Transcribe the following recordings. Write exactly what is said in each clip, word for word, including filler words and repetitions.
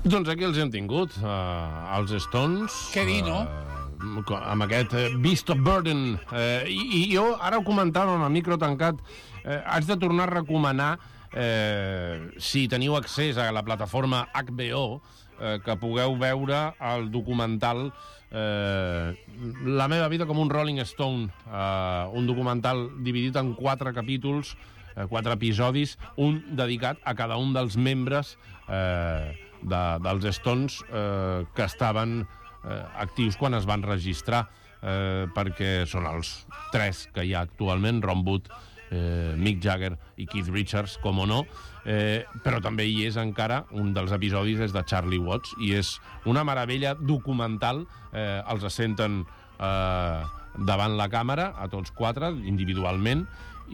Doncs aquí els hem tingut, uh, els Stones. Què dir, no? Uh, amb aquest uh, Beast of Burden. Uh, i, I jo, ara ho comentava amb el micro tancat, uh, haig de tornar a recomanar, uh, si teniu accés a la plataforma H B O, uh, que pugueu veure el documental uh, La meva vida com un Rolling Stone, uh, un documental dividit en quatre capítols, uh, quatre episodis, un dedicat a cada un dels membres uh, De, dels Stones eh, que estaven eh, actius quan es van registrar, eh, perquè són els tres que hi ha actualment, Ron Wood, eh, Mick Jagger i Keith Richards, com o no, eh, però també hi és encara un dels episodis és de Charlie Watts, i és una meravella documental. Eh, els assenten eh, davant la càmera, a tots quatre, individualment,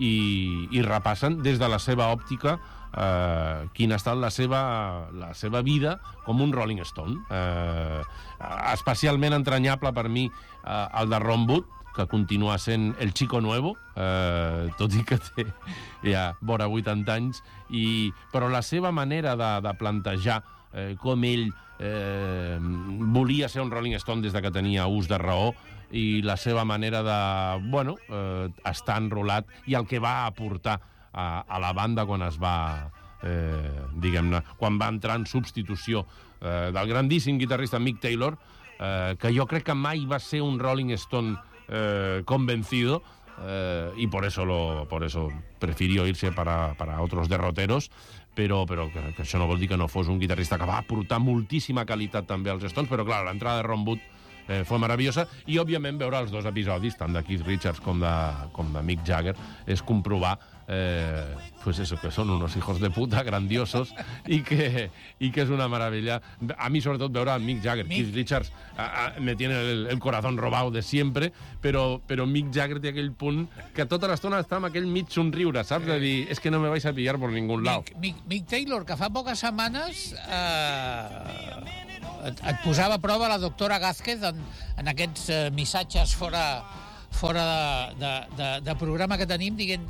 i, i repassen des de la seva òptica Uh, quina ha estat la seva, la seva vida com un Rolling Stone. Uh, especialment entranyable per mi uh, el de Ron Wood, que continua sent el chico nuevo, uh, tot i que té ja vora vuitanta anys, i, però la seva manera de, de plantejar uh, com ell uh, volia ser un Rolling Stone des de que tenia ús de raó, i la seva manera de, bueno, uh, estar enrolat, i el que va aportar A, a la banda quan es va, eh, diguem-ne, quan va entrar en substitució eh, del grandíssim guitarrista Mick Taylor, eh, que jo crec que mai va ser un Rolling Stone eh, convencido, eh, y por eso, lo, por eso prefirió irse para, para otros derroteros, però, però que, que això no vol dir que no fos un guitarrista que va aportar moltíssima qualitat també als Stones, però clar, l'entrada de Ron Wood Eh, fue meravellosa, i òbviament veure els dos episodis, tant de Keith Richards com de, com de Mick Jagger, és comprovar eh, pues eso, que són unos hijos de puta grandiosos, i que, i que és una meravella. A mi sobretot veure a Mick Jagger. Mick. Keith Richards a, a, me tiene el, el corazón robado de siempre, però, però Mick Jagger té aquell punt que tota l'estona està amb aquell mig somriure, saps? De dir, és que no me vais a pillar por ningún lado. Mick, Mick, Mick Taylor, que fa poques setmanes eh, et, et posava a prova la doctora Gázquez en, en aquests eh, missatges fora, fora de, de, de, de programa que tenim, dient: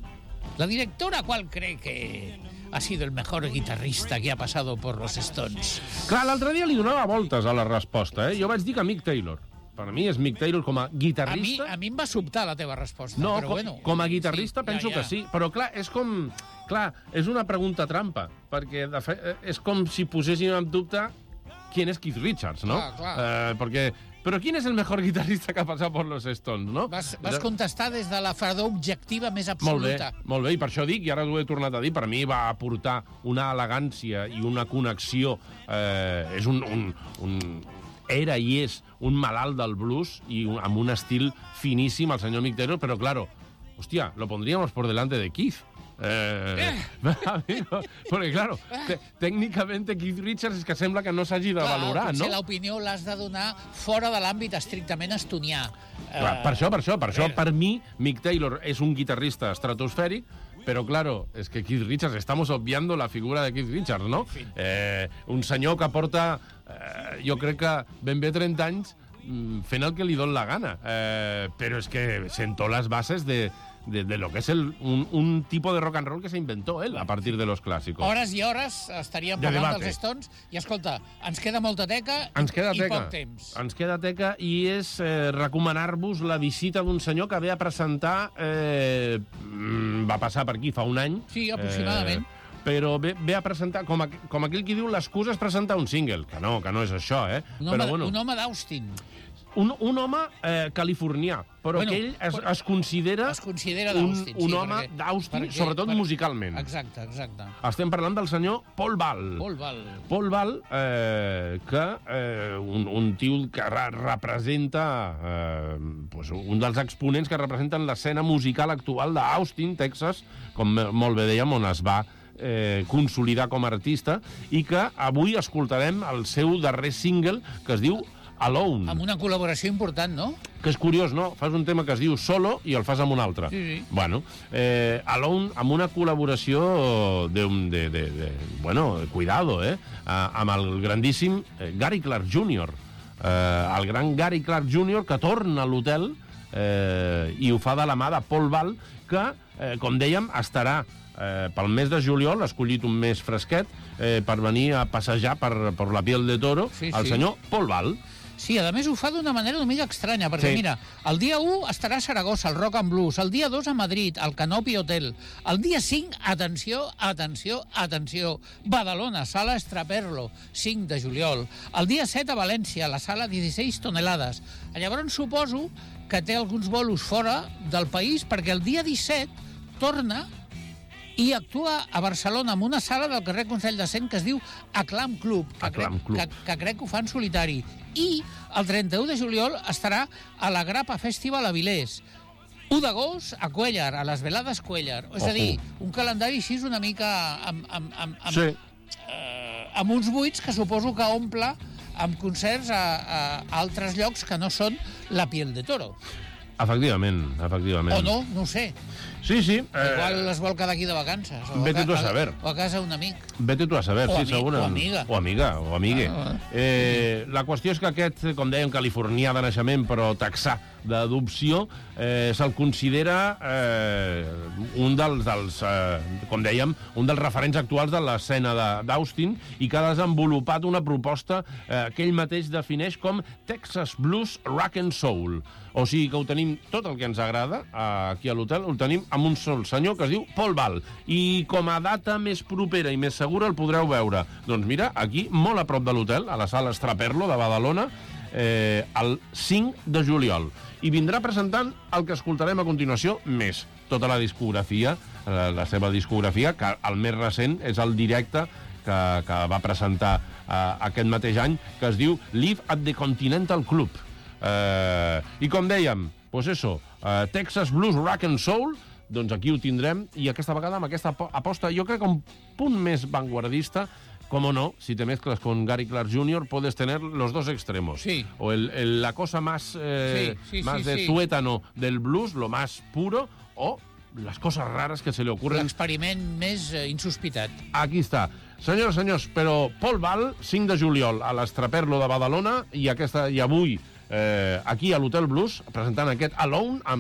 la directora, ¿cuál cree que ha sido el mejor guitarrista que ha pasado por los Stones? Clar, l'altre dia li donava voltes a la resposta, eh? Jo vaig dir que Mick Taylor. Per mi és Mick Taylor com a guitarrista. A mi, a mi em va sobtar la teva resposta, no, però com, bueno. com a guitarrista sí, penso ja, ja. que sí, però clar, és com... Clar, és una pregunta trampa, perquè de fe, és com si poséssim en dubte quién es Keith Richards, ¿no? Clar, clar. Eh, perquè, però ¿quién es el mejor guitarrista que ha passat por los Stones, no? Vas, vas contestar des de la fredor objectiva més Molt absoluta. bé, molt bé, i per això dic, i ara ho he tornat a dir, per mi va aportar una elegància i una connexió. Eh, és un, un, un... Era i és un malalt del blues, i un, amb un estil finíssim, el senyor Mick Taylor, però, claro, hostia, lo pondríamos por delante de Keith. Eh, eh. Amigo, porque claro, te, técnicamente Keith Richards és que sembla que no s'hagi de Clar, valorar, potser no? l'opinió l'has de donar fora de l'àmbit estrictament estonià. Clar, per això, per això, per això, per mi, Mick Taylor és un guitarrista estratosfèric, però, claro, és que Keith Richards, estamos obviando la figura de Keith Richards, no? Eh, un senyor que porta, eh, jo crec que ben bé trenta anys, fent el que li dona la gana. Eh, però és que sentó les bases de, de, de lo que és el, un, un tipo de rock and roll que se inventó él a partir de los clásicos. Hores i hores estaríem De parlant debate. dels Stones, i escolta, ens queda molta teca, Ens queda i teca. poc temps. Ens queda teca, i és eh, recomanar-vos la visita d'un senyor que ve a presentar, eh, va passar per aquí fa un any. Sí, aproximadament. Eh, però ve, ve a presentar, com, a, com aquell qui diu, l'excusa és presentar un single, que no, que no és això, eh? Un però, home, bueno, un home d'Austin. un, un home eh, californià, però Bueno, que ell es, es considera, Es considera un, d'Austin, un sí, home perquè- d'Austin, perquè- sobretot per- musicalment. Exacte, exacte. Estem parlant del senyor Paul Ball. Paul Ball. Paul Ball, eh, que eh, un, un tio que re representa eh, pues un dels exponents que representen l'escena musical actual d'Austin, Texas, com molt bé dèiem, on es va eh, consolidar com a artista, i que avui escoltarem el seu darrer single, que es diu Alone. Amb una col·laboració important, no? Que és curiós, no? Fas un tema que es diu Solo i el fas amb un altre. Sí, sí. Bueno, eh, Alone, amb una col·laboració de, de, de, de bueno, cuidado, eh? Amb el grandíssim Gary Clark júnior Eh, el gran Gary Clark júnior, que torna a l'hotel eh, i ho fa de la mà de Paul Ball, que, eh, com dèiem, estarà eh, pel mes de juliol, ha escollit un mes fresquet eh, per venir a passejar per, per la Piel de Toro Sí, el sí. senyor Paul Val. Sí, a més ho fa d'una manera una mica estranya, perquè Sí. mira, el dia u estarà a Saragossa, al Rock and Blues, el dia dos a Madrid, al Canopy Hotel, el dia cinc, atenció, atenció, atenció, Badalona, Sala Estraperlo, cinc de juliol, el dia set a València, la Sala dieciséis tonelades. Llavors suposo que té alguns bolos fora del país, perquè el dia disset torna i actua a Barcelona amb una sala del carrer Consell de Cent que es diu Aclam Club, que, Aclam crec, Club. que, que crec que ho fa en solitari. I el trenta-u de juliol estarà a la Grapa Festival a Vilés. u d'agost a Cuéllar, a les Velades Cuéllar. És Ojo. a dir, un calendari així una mica amb, amb, amb, amb, Sí. eh, amb uns buits que suposo que omple amb concerts a, a altres llocs que no són la Piel de Toro. Efectivament, efectivament. O no, no ho sé. Sí, sí. Eh, Igual es vol quedar aquí de vacances. O Vete a, tu a saber. O a casa un amic. Vete tu a saber, O sí, amic, segurament. o amiga. O amiga, o amigue. Ah, eh, la qüestió és que aquest, com dèiem, californià de naixement, però texà d'adopció, eh, se'l considera eh, un dels, dels eh, com dèiem, un dels referents actuals de l'escena de- d'Austin i que ha desenvolupat una proposta eh, que ell mateix defineix com Texas Blues Rock and Soul. O sigui que ho tenim, tot el que ens agrada eh, aquí a l'hotel, ho tenim amb un sol senyor que es diu Paul Val. I com a data més propera i més segura el podreu veure. Doncs mira, aquí, molt a prop de l'hotel, a la sala Estraperlo de Badalona, eh, el cinc de juliol. I vindrà presentant el que escoltarem a continuació més. Tota la discografia, la, la seva discografia, que el més recent és el directe que, que va presentar eh, aquest mateix any, que es diu Live at the Continental Club. Eh, I com dèiem, pues eso, eh, Texas Blues Rock and Soul, doncs aquí ho tindrem, i aquesta vegada amb aquesta apo- aposta, jo crec que un punt més vanguardista, como no, si te mezclas con Gary Clark junior, puedes tener los dos extremos. Sí. O el, el- la cosa más, eh, Sí, sí, más sí, de sí. tuétano del blues, lo más puro, o las cosas raras que se le ocurren. L'experiment més eh, insospitat. Aquí està. Senyors, senyors, però Paul Val, cinc de juliol, a l'Estraperlo de Badalona, i, aquesta, i avui, eh, aquí a l'Hotel Blues, presentant aquest Alone amb